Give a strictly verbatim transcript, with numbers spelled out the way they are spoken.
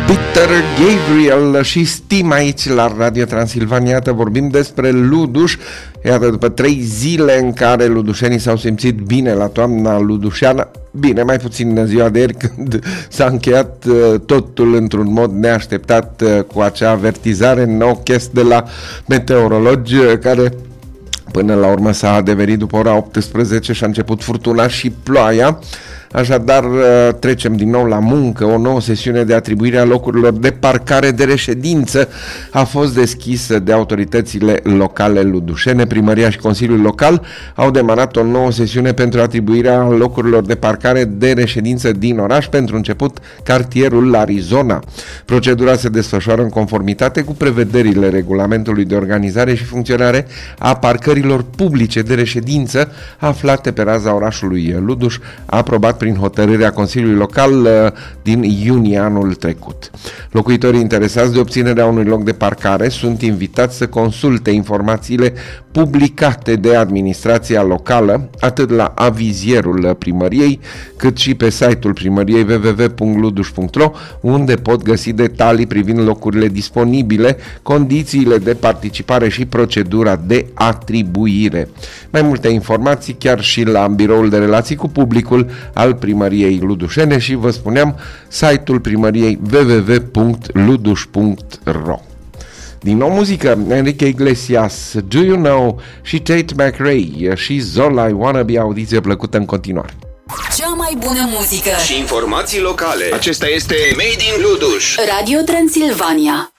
Peter Gabriel și Steam aici la Radio Transilvania. Iată, vorbim despre Luduș. Iată, după trei zile în care ludușenii s-au simțit bine la toamna ludușeană, bine, mai puțin în ziua de ieri, când s-a încheiat uh, totul într-un mod neașteptat uh, cu acea avertizare nou chest de la meteorologi, uh, care până la urmă s-a adeverit după ora optsprezece și a început furtuna și ploaia. Așadar, trecem din nou la muncă. O nouă sesiune de atribuire a locurilor de parcare de reședință a fost deschisă de autoritățile locale ludușene. Primăria și Consiliul Local au demarat o nouă sesiune pentru atribuirea locurilor de parcare de reședință din oraș, pentru început cartierul Arizona. Procedura se desfășoară în conformitate cu prevederile regulamentului de organizare și funcționare a parcărilor publice de reședință aflate pe raza orașului Luduș, aprobat prin hotărârea Consiliului Local din iunie anul trecut. Locuitorii interesați de obținerea unui loc de parcare sunt invitați să consulte informațiile publicate de administrația locală, atât la avizierul primăriei, cât și pe site-ul primăriei w w w punct luduș punct r o, unde pot găsi detalii privind locurile disponibile, condițiile de participare și procedura de atribuire. Mai multe informații chiar și la biroul de relații cu publicul al primăriei ludușene și, vă spuneam, site-ul primăriei w w w punct luduș punct r o. Din nou muzică, Enrique Iglesias, Do You Know, și Tate McRae și Zola, I Wanna Be, audiție plăcută în continuare. Cea mai bună muzică și informații locale. Acesta este Made in Luduș. Radio Transilvania.